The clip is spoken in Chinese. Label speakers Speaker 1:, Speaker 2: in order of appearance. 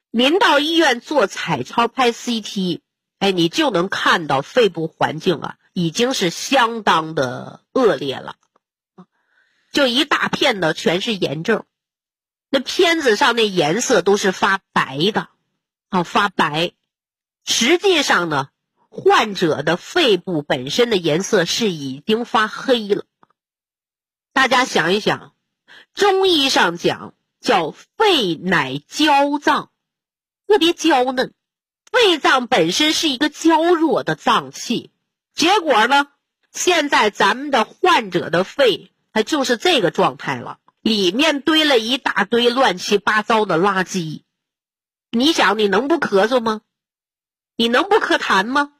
Speaker 1: 您到医院做彩超拍 CT， 你就能看到肺部环境啊，已经是相当的恶劣了，就一大片的全是炎症，那片子上那颜色都是发白的发白。实际上呢，患者的肺部本身的颜色是已经发黑了。大家想一想，中医上讲叫肺乃娇脏，特别娇嫩，肺脏本身是一个娇弱的脏器，结果呢，现在咱们的患者的肺它就是这个状态了，里面堆了一大堆乱七八糟的垃圾。你想你能不咳嗽吗？你能不咳痰吗？